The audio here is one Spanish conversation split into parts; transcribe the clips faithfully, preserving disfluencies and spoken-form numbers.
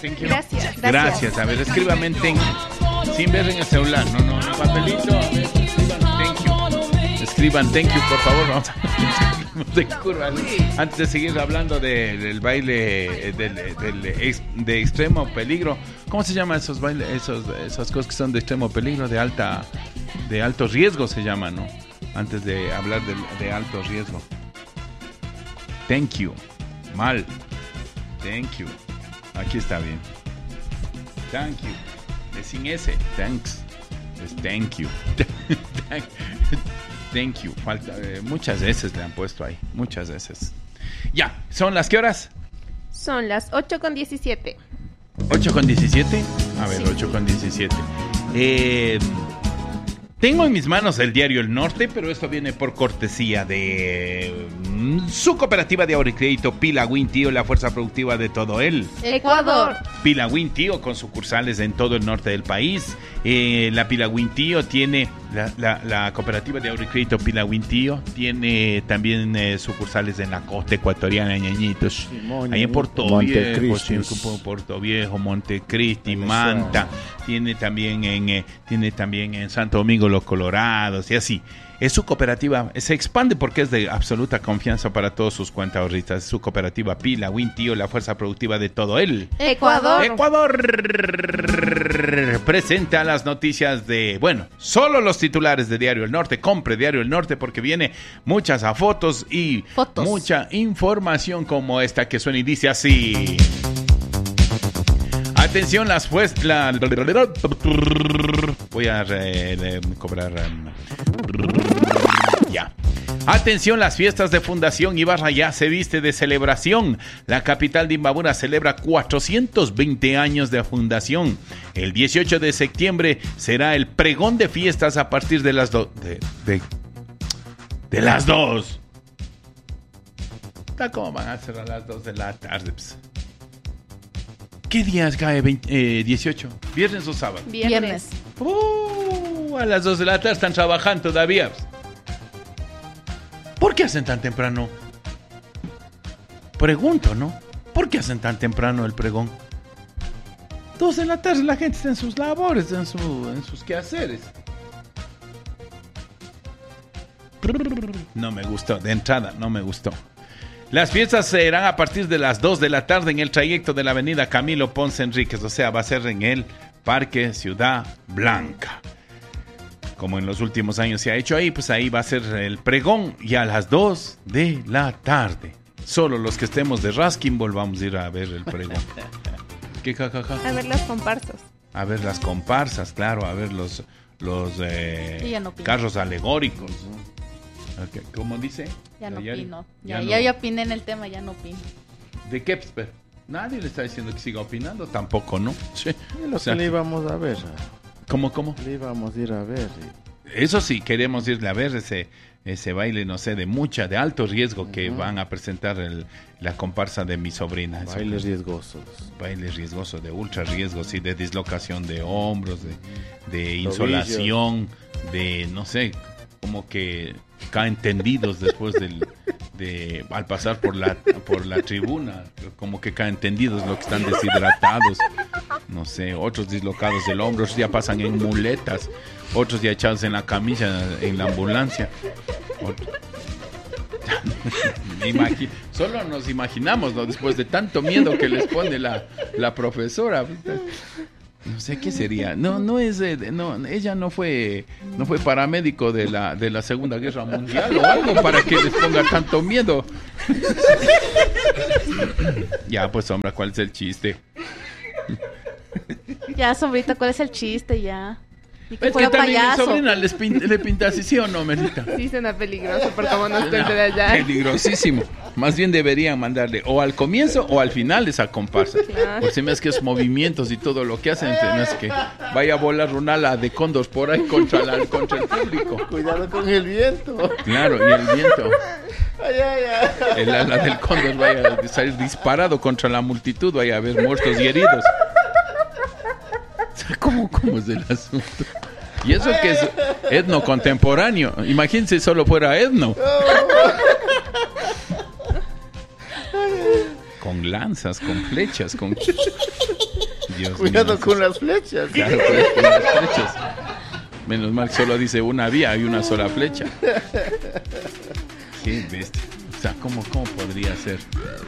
Thank you. Gracias, gracias. Gracias. A ver, escríbame en thank you. Sin ver en el celular. No, no, un papelito. A ver, escriban thank you. Escriban thank you, por favor. Vamos a de curva. Antes de seguir hablando de, del baile del, del ex, de extremo peligro. ¿Cómo se llaman esos bailes? Esos, esas cosas que son de extremo peligro, de alta, de alto riesgo se llaman, ¿no? Antes de hablar de, de alto riesgo. Thank you. Mal. Thank you. Aquí está bien. Thank you. Es sin S. Thanks. Es thank you. Thank you. Falta, eh, muchas veces le han puesto ahí. Muchas veces. Ya. ¿Son las qué horas? Son las ocho con diecisiete. ¿ocho con diecisiete? A ver, Sí. ocho con diecisiete. Eh... Tengo en mis manos el diario El Norte, pero esto viene por cortesía de mm, su cooperativa de ahorro y crédito Pila Win Tío, la fuerza productiva de todo el Ecuador. Pila Win Tío, con sucursales en todo el norte del país. Eh, la Pila Win Tío tiene, la, la, la cooperativa de ahorro y crédito Pila Win Tío tiene también eh, sucursales en la costa ecuatoriana, ñañitos. Ahí en Puerto Viejo, sí, Puerto Viejo, Montecristi, Manta. Tiene también en eh, tiene también en Santo Domingo Los Colorados y así. Es su cooperativa, se expande porque es de absoluta confianza para todos sus cuentaahorristas. Es su cooperativa Pila Win Tío, la fuerza productiva de todo el Ecuador. Ecuador. Presenta las noticias de, bueno, solo los titulares de Diario El Norte. Compre Diario El Norte porque viene muchas a fotos y Fotos. mucha información como esta que suena y dice así. Atención, las pues la, voy a re, re, cobrar um, ya. Atención, las fiestas de Fundación Ibarra ya se viste de celebración. La capital de Imbabura celebra cuatrocientos veinte años de fundación. El dieciocho de septiembre será el pregón de fiestas a partir de las dos de, de, de las dos. ¿Cómo van a ser a las dos de la tarde? Pues? ¿Qué días cae veinte, eh, dieciocho? ¿Viernes o sábado? Viernes. Uh, a las dos de la tarde están trabajando todavía. ¿Por qué hacen tan temprano? Pregunto, ¿no? ¿Por qué hacen tan temprano el pregón? Dos de la tarde la gente está en sus labores, en, su, en sus quehaceres. No me gustó, de entrada no me gustó. Las fiestas serán a partir de las dos de la tarde en el trayecto de la avenida Camilo Ponce Enríquez, o sea, va a ser en el Parque Ciudad Blanca. Como en los últimos años se ha hecho ahí, pues ahí va a ser el pregón y a las dos de la tarde. Solo los que estemos de Raskin volvamos a ir a ver el pregón. ¿Qué jajaja? A ver las comparsas. A ver las comparsas, claro, a ver los, los eh, Sí, ya no opino. carros alegóricos, ¿no? Okay. ¿Cómo dice? Ya no Ya- opino. ya Ya, no. ya, ya opiné en el tema, ya no opino. ¿De qué? Pero nadie le está diciendo que siga opinando, tampoco, ¿no? Sí. Es lo O sea, que le íbamos a ver. ¿Cómo, cómo? Le íbamos a ir a ver. Eso sí, queremos irle a ver ese, ese baile, no sé, de mucha, de alto riesgo que Ujú. van a presentar el, la comparsa de mi sobrina. Eso Bailes que- riesgosos. Baile riesgoso, de ultra riesgo, sí, de dislocación de hombros, de, de Tobillos. insolación, de, no sé, como que caen tendidos después del, de, al pasar por la, por la tribuna, como que caen tendidos, lo que están deshidratados, no sé, otros dislocados del hombro, otros ya pasan en muletas, otros ya echados en la camilla, en la ambulancia. Otros... Imagi- Solo nos imaginamos, ¿no? Después de tanto miedo que les pone la, la profesora. No sé qué sería. No, no es, eh, no, ella no fue, no fue paramédico de la, de la Segunda Guerra Mundial o algo para que les ponga tanto miedo. Ya, pues, hombre, ¿cuál es el chiste? Ya, sombrita, ¿cuál es el chiste ya? Y que Es que fuera también mi payaso. sobrina les pin- le pinta así, ¿sí o no, Melita? Sí, suena peligroso por cómo nos cuenta de allá. Peligrosísimo. Más bien deberían mandarle o al comienzo o al final esa comparsa. Claro. Por si me es que es movimientos y todo lo que hacen, se me hace que vaya a volar una ala de cóndor por ahí contra, la, contra el público. Cuidado con el viento. Claro, y el viento, Ay, ay, ay. el ala del cóndor vaya a salir disparado contra la multitud, vaya a haber muertos y heridos. ¿Cómo, cómo es el asunto? Y eso que es etno contemporáneo. Imagínense solo fuera etno. Con lanzas, con flechas, con... Dios Cuidado mío. con las flechas. Claro, pues, con las flechas. Menos mal que solo dice una vía y una sola flecha. Qué bestia. O sea, ¿cómo, cómo podría ser?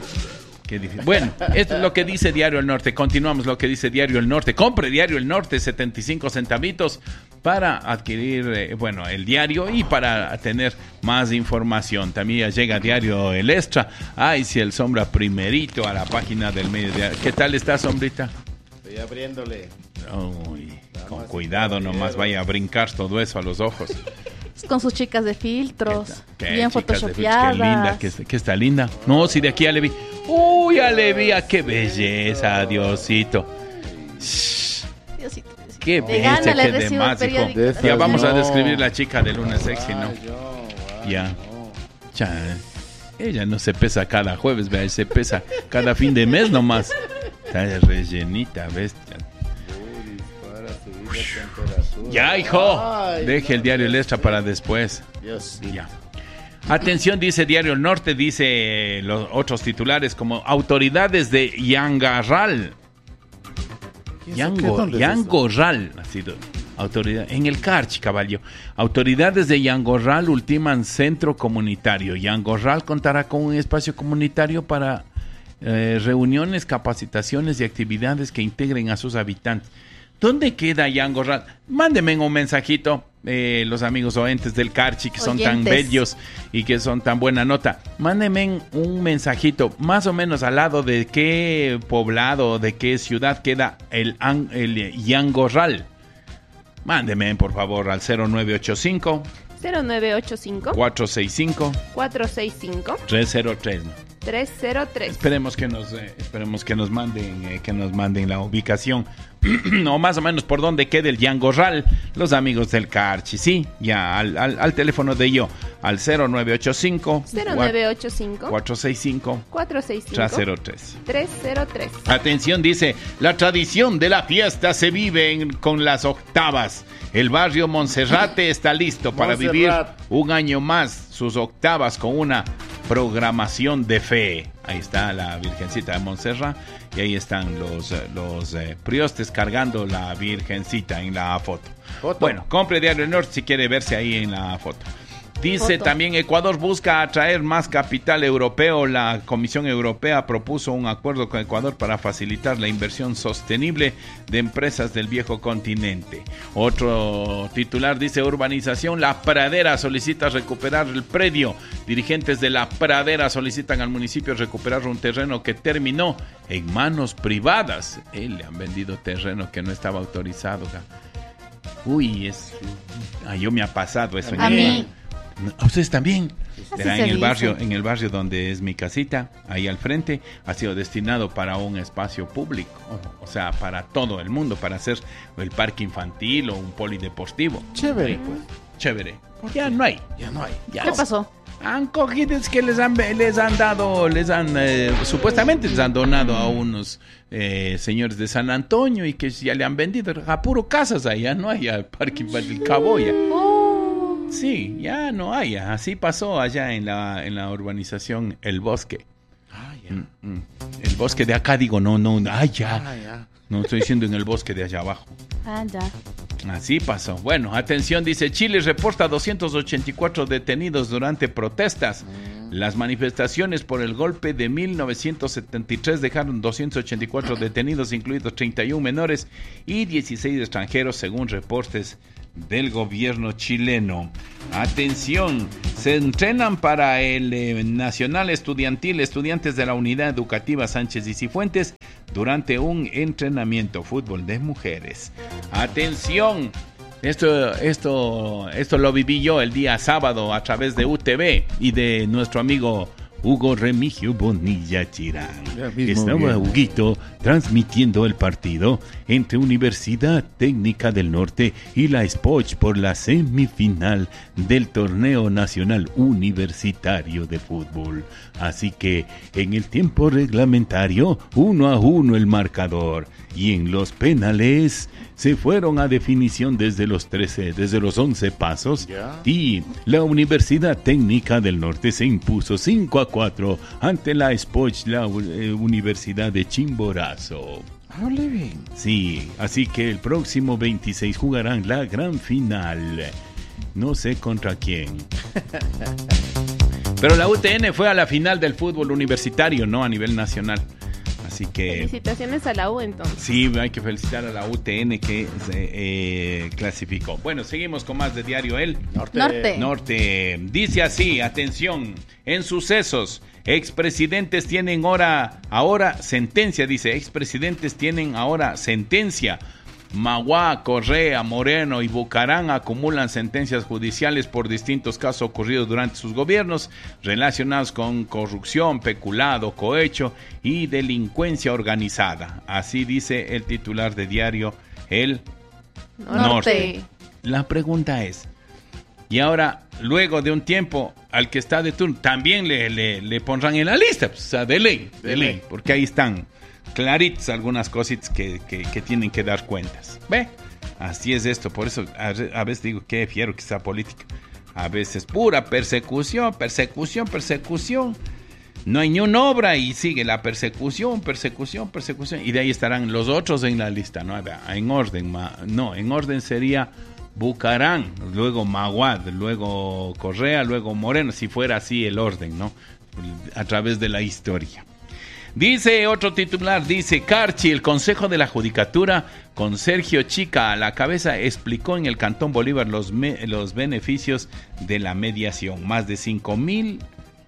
Qué difícil. Bueno, esto es lo que dice Diario El Norte. Continuamos lo que dice Diario El Norte. Compre Diario El Norte, setenta y cinco centavitos para adquirir, eh, bueno, el diario y para tener más información. También ya llega Diario El Extra. Ay, si el Sombra primerito a la página del medio. ¿Qué tal está, Sombrita? Estoy abriéndole. Uy, con cuidado nomás vaya a brincar todo eso a los ojos. Con sus chicas de filtros, ¿Qué, bien chicas de filtros? photoshopeadas. Qué linda, que, que está linda. No, si de aquí ya le vi. Uy, ya le vi, qué belleza, Diosito. Shh, Diosito, Diosito. qué De bestia, gana le qué recibo demás, hijo. periódicos. Ya vamos a No. describir la chica de Lunes Sexy, ¿no? Ay, yo, ay, Ya. no. Cha, ella no se pesa cada jueves, vea, se pesa cada fin de mes nomás. Está rellenita, bestia. Uy, para subir la temperatura. Ya, hijo. Ay, Deje el Diario El Extra para después. Dios. Ya. Atención, dice Diario El Norte, dice los otros titulares como autoridades de Yangarral. ¿Qué es- qué- Yango, dónde es eso? Yangorral, así, autoridad, en el Carchi, caballo. Autoridades de Yangorral ultiman centro comunitario. Yangorral contará con un espacio comunitario para eh, reuniones, capacitaciones y actividades que integren a sus habitantes. ¿Dónde queda Yangorral? Mándenme un mensajito, eh, los amigos oentes del Carchi, que son tan Oyentes. bellos y que son tan buena nota. Mándenme un mensajito, más o menos al lado de qué poblado, de qué ciudad queda el, An- el Yangorral. Mándenme, por favor, al cero nueve ocho cinco, cero nueve ocho cinco, cuatro seis cinco, cuatro seis cinco, tres cero tres. tres cero tres. Esperemos que nos eh, esperemos que nos manden eh, que nos manden la ubicación o más o menos por donde quede el Yangorral, los amigos del Carchi, sí, ya al, al, al teléfono de yo, al cero nueve ocho cinco, cero nueve ocho cinco, cuatro seis cinco, cuatro seis cinco, tres cero tres. tres cero tres. Atención, dice, la tradición de la fiesta se vive en- con las octavas. El barrio Monserrate está listo para Montserrat. vivir un año más sus octavas con una programación de fe. Ahí está la Virgencita de Montserrat y ahí están los, eh, los eh, priostes cargando la Virgencita en la foto. Foto. Bueno, compre Diario El Norte si quiere verse ahí en la foto. Dice Foto. también Ecuador busca atraer más capital europeo. La Comisión Europea propuso un acuerdo con Ecuador para facilitar la inversión sostenible de empresas del viejo continente. Otro titular dice urbanización. La Pradera solicita recuperar el predio. Dirigentes de La Pradera solicitan al municipio recuperar un terreno que terminó en manos privadas. Eh, le han vendido terreno que no estaba autorizado. Ga. Uy, es... Ay, yo me ha pasado eso. en A el- mí. ¿A ustedes también? Así Verá, se en el dice. barrio, en el barrio donde es mi casita, ahí al frente, ha sido destinado para un espacio público, o, o sea, para todo el mundo, para hacer el parque infantil o un polideportivo. Chévere, pues. Chévere. Ya no hay. Ya no hay. Ya ¿Qué no. pasó? Han cogido, es que les han, les han dado, les han, eh, supuestamente les han donado a unos eh, señores de San Antonio y que ya le han vendido a puro casas allá, no hay al parque infantil Caboya. Sí, ya no hay, así pasó allá en la, en la urbanización El Bosque. Ah, ya. Mm, mm. El bosque de acá, digo, no, no, ay, ya. Ah, ya. No estoy diciendo en el bosque de allá abajo. Ah, ya. Así pasó. Bueno, atención, dice Chile reporta doscientos ochenta y cuatro detenidos durante protestas. Las manifestaciones por el golpe de mil novecientos setenta y tres dejaron doscientos ochenta y cuatro detenidos, incluidos treinta y uno menores y dieciséis extranjeros, según reportes del gobierno chileno. Atención, se entrenan para el eh, Nacional Estudiantil estudiantes de la Unidad Educativa Sánchez y Cifuentes durante un entrenamiento fútbol de mujeres. Atención, esto, esto, esto lo viví yo el día sábado a través de U T V y de nuestro amigo Hugo Remigio Bonilla Chirán. Ya mismo Estaba viene. Huguito transmitiendo el partido entre Universidad Técnica del Norte y la Spoch por la semifinal del Torneo Nacional Universitario de Fútbol. Así que en el tiempo reglamentario, uno a uno el marcador. Y en los penales se fueron a definición desde los trece, desde los once pasos. Ya. Y la Universidad Técnica del Norte se impuso cinco a cuatro ante la Spoch, la eh, Universidad de Chimborazo. Hable bien. Sí, así que el próximo veintiséis jugarán la gran final. No sé contra quién. Pero la U T N fue a la final del fútbol universitario, no a nivel nacional. Así que... Felicitaciones a la U entonces. Sí, hay que felicitar a la U T N que se eh, clasificó. Bueno, seguimos con más de Diario El Norte. Norte. Norte. Dice así, atención, en sucesos, expresidentes tienen ahora, ahora sentencia, dice, expresidentes tienen ahora sentencia. Magua, Correa, Moreno y Bucarán acumulan sentencias judiciales por distintos casos ocurridos durante sus gobiernos relacionados con corrupción, peculado, cohecho y delincuencia organizada. Así dice el titular de Diario El Norte. Norte. La pregunta es, y ahora, luego de un tiempo, al que está de turno, también le, le, le pondrán en la lista, pues, o sea, de ley, de ley, porque ahí están claritas algunas cositas que, que, que tienen que dar cuentas. ¿Ve? Así es esto, por eso a, a veces digo que fiero que sea política. A veces pura persecución, persecución, persecución. No hay ni una obra y sigue la persecución, persecución, persecución. Y de ahí estarán los otros en la lista, ¿no? En orden, no, en orden sería Bucarán, luego Maguad, luego Correa, luego Moreno, si fuera así el orden, ¿no? A través de la historia. Dice otro titular, dice Carchi, el Consejo de la Judicatura, con Sergio Chica a la cabeza, explicó en el Cantón Bolívar los, me, los beneficios de la mediación. Más de cinco mil,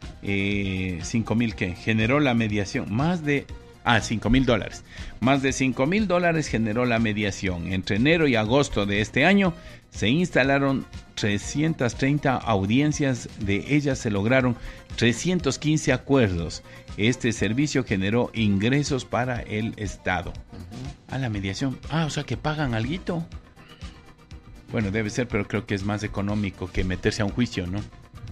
eh, cinco mil que generó la mediación, más de, ah, cinco mil dólares. Más de cinco mil dólares generó la mediación. Entre enero y agosto de este año se instalaron trescientas treinta audiencias, de ellas se lograron trescientos quince acuerdos. Este servicio generó ingresos para el Estado. Uh-huh. A la mediación. Ah, o sea que pagan alguito. Bueno, debe ser, pero creo que es más económico que meterse a un juicio, ¿no?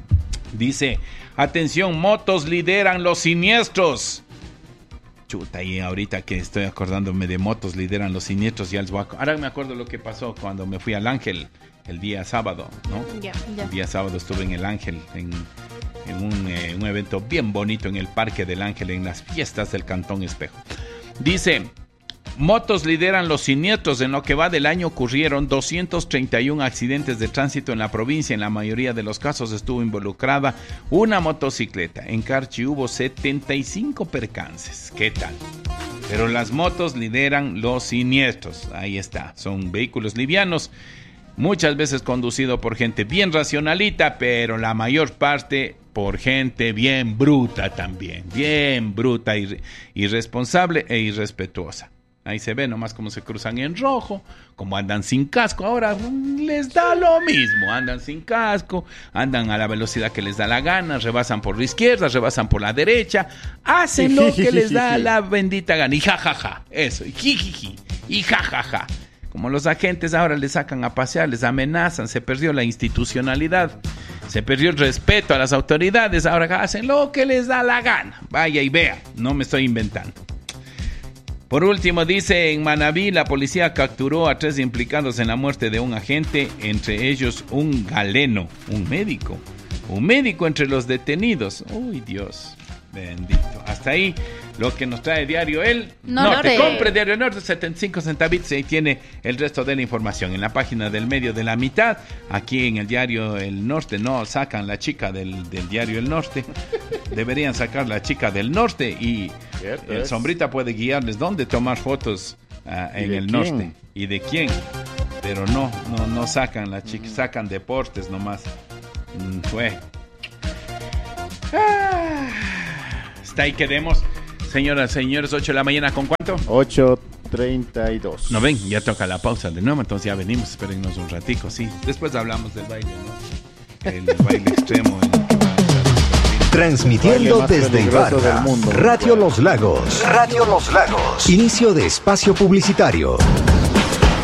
Dice, atención, motos lideran los siniestros. Chuta, y ahorita que estoy acordándome de motos lideran los siniestros, ya les voy a... Ahora me acuerdo lo que pasó cuando me fui al Ángel el día sábado, ¿no? Ya, ya. El día sábado estuve en el Ángel, en, en un, eh, un evento bien bonito en el Parque del Ángel, en las fiestas del Cantón Espejo. Dice, motos lideran los siniestros. En lo que va del año ocurrieron doscientos treinta y uno accidentes de tránsito en la provincia. En la mayoría de los casos estuvo involucrada una motocicleta. En Carchi hubo setenta y cinco percances. ¿Qué tal? Pero las motos lideran los siniestros. Ahí está. Son vehículos livianos, muchas veces conducido por gente bien racionalita, pero la mayor parte por gente bien bruta también. Bien bruta, ir- irresponsable e irrespetuosa. Ahí se ve nomás cómo se cruzan en rojo, cómo andan sin casco. Ahora les da lo mismo, andan sin casco, andan a la velocidad que les da la gana, rebasan por la izquierda, rebasan por la derecha, hacen lo que les da la bendita gana. Y jajaja, eso, y jijiji, y jajaja. Como los agentes ahora les sacan a pasear, les amenazan, se perdió la institucionalidad, se perdió el respeto a las autoridades, ahora hacen lo que les da la gana. Vaya y vea, no me estoy inventando. Por último, dice, en Manabí la policía capturó a tres implicados en la muerte de un agente, entre ellos un galeno, un médico, un médico entre los detenidos. Uy, Dios bendito. Hasta ahí lo que nos trae Diario El Norte. Norte. Compre Diario El Norte, setenta y cinco centavitos, ahí tiene el resto de la información. En la página del medio de la mitad, aquí en el Diario El Norte, no sacan la chica del, del Diario El Norte. Deberían sacar la chica del norte y Cierto el es. Sombrita puede guiarles dónde tomar fotos uh, en de el quién? norte y de quién. Pero no, no, no sacan la chica, sacan deportes nomás. Mm, fue. Ah, hasta ahí quedemos. Señoras, señores, ocho de la mañana, ¿con cuánto? ocho treinta y dos. No ven, ya toca la pausa de nuevo, entonces ya venimos, espérennos un ratico, sí. Después hablamos del baile, ¿no? El baile extremo. El... Transmitiendo Baile más desde peligroso Ibarra, del mundo. Radio Los Lagos. Radio Los Lagos. Inicio de espacio publicitario.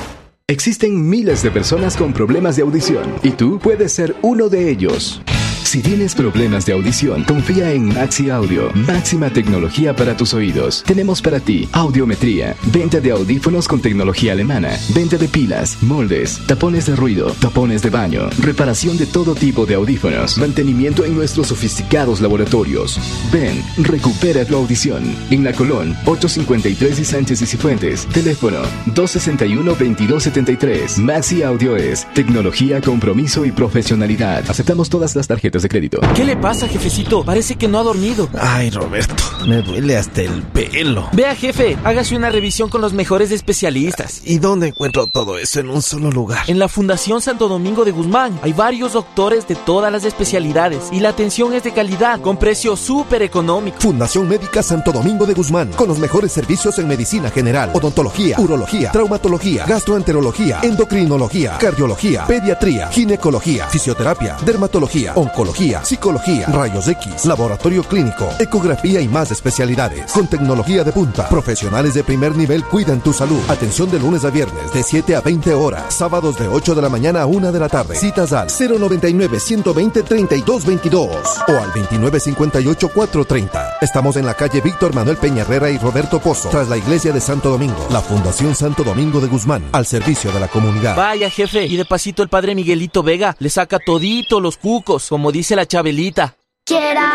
Existen miles de personas con problemas de audición y tú puedes ser uno de ellos. Si tienes problemas de audición, confía en Maxi Audio. Máxima tecnología para tus oídos. Tenemos para ti audiometría, venta de audífonos con tecnología alemana, venta de pilas, moldes, tapones de ruido, tapones de baño, reparación de todo tipo de audífonos, mantenimiento en nuestros sofisticados laboratorios. Ven, recupera tu audición. En La Colón, ocho cincuenta y tres y Sánchez y Cifuentes. Teléfono dos sesenta y uno, veintidós setenta y tres. Maxi Audio es tecnología, compromiso y profesionalidad. Aceptamos todas las tarjetas de crédito. ¿Qué le pasa, jefecito? Parece que no ha dormido. Ay, Roberto, me duele hasta el pelo. Vea, jefe, hágase una revisión con los mejores especialistas. ¿Y dónde encuentro todo eso en un solo lugar? En la Fundación Santo Domingo de Guzmán. Hay varios doctores de todas las especialidades y la atención es de calidad, con precio súper económico. Fundación Médica Santo Domingo de Guzmán, con los mejores servicios en medicina general, odontología, urología, traumatología, gastroenterología, endocrinología, cardiología, pediatría, ginecología, fisioterapia, dermatología, oncología, psicología, rayos X, laboratorio clínico, ecografía y más especialidades. Con tecnología de punta, profesionales de primer nivel cuidan tu salud. Atención de lunes a viernes de siete a veinte horas, sábados de ocho de la mañana a una de la tarde. Citas al cero noventa y nueve, ciento veinte, treinta y dos veintidós o al veintinueve cincuenta y ocho, cuatrocientos treinta. Estamos en la calle Víctor Manuel Peña Herrera y Roberto Pozo, tras la iglesia de Santo Domingo. La Fundación Santo Domingo de Guzmán, al servicio de la comunidad. Vaya, jefe, y de pasito el padre Miguelito Vega le saca todito los cucos, como dice la Chabelita. Quiera